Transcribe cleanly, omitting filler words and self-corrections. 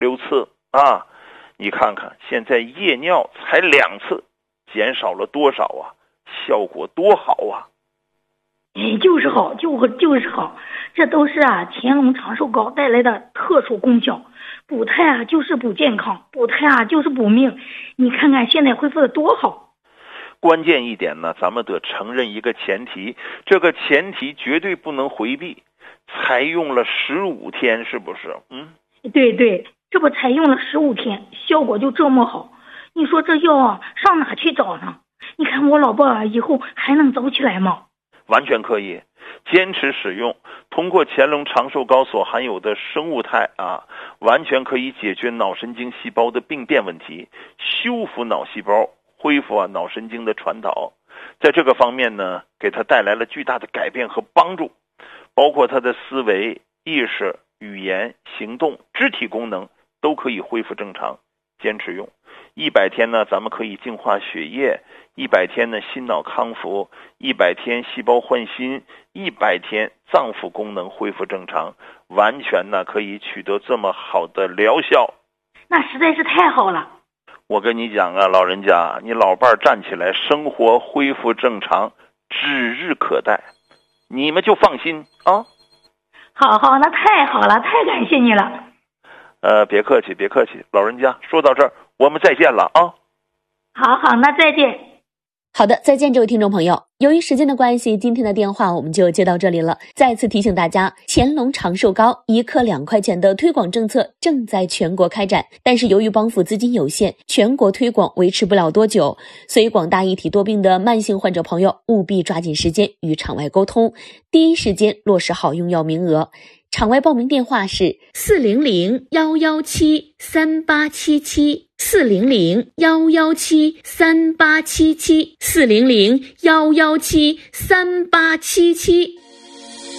6次啊，你看看现在夜尿才2次，减少了多少啊？效果多好啊！ 就是好，就是好，这都是乾隆长寿膏带来的特殊功效。补胎就是补健康，补胎就是补命。你看看现在恢复的多好。 关键一点呢，咱们得承认一个前提，这个前提绝对不能回避。才用了15天，是不是？ 对，这不才用了15天，效果就这么好。你说这药上哪去找呢？你看我老婆以后还能走起来吗？ 完全可以，坚持使用，通过乾隆长寿膏所含有的生物肽完全可以解决脑神经细胞的病变问题，修复脑细胞，恢复脑神经的传导。在这个方面呢，给他带来了巨大的改变和帮助，包括他的思维、意识、语言、行动、肢体功能都可以恢复正常。坚持用100天呢，咱们可以净化血液；100天呢，心脑康复；100天细胞换新；100天脏腑功能恢复正常，完全呢可以取得这么好的疗效。 那实在是太好了。 我跟你讲老人家，你老伴站起来，生活恢复正常，指日可待，你们就放心啊。 好，那太好了，太感谢你了。 别客气，老人家，说到这儿，我们再见了啊。 好，那再见。 好的，再见，这位听众朋友。由于时间的关系，今天的电话我们就接到这里了。再次提醒大家，乾隆长寿膏1克2块钱的推广政策正在全国开展，但是由于帮扶资金有限，全国推广维持不了多久，所以广大一体多病的慢性患者朋友务必抓紧时间与场外沟通，第一时间落实好用药名额。场外报名电话是400-117-3877 400-117-3877 400-117-3877。